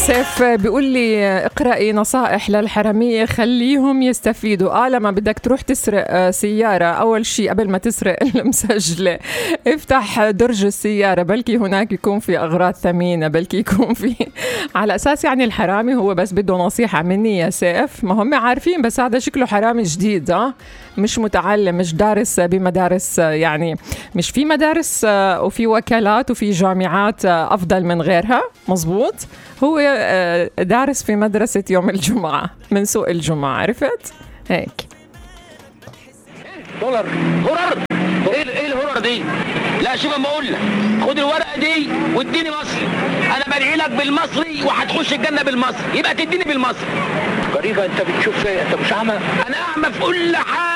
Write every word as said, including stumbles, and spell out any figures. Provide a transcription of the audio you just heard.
سيف بيقول لي اقرأي نصائح للحرامية خليهم يستفيدوا. آه لما بدك تروح تسرق سيارة أول شيء قبل ما تسرق المسجلة افتح درج السيارة، بلكي هناك يكون في أغراض ثمينة، بلكي يكون في على أساس يعني الحرامي هو بس بده نصيحة مني يا سيف. ما هم عارفين بس هذا شكله حرامي جديد، آه مش متعلم، مش دارس بمدارس، يعني مش في مدارس وفي وكالات وفي جامعات أفضل من غيرها. مزبوط، هو دارس في مدرسة يوم الجمعة من سوق الجمعة، عرفت هيك. دولار هرر، ايه ايه الهرر دي؟ لا شوف اما اقول لك، خد الورقه دي واديني مصري، انا بدعي لك بالمصري وهتخش الجنه بالمصري، يبقى تديني بالمصري. غريبه، انت بتشوف ايه؟ انت مش اعمى؟ انا اعمى في كل حاجه.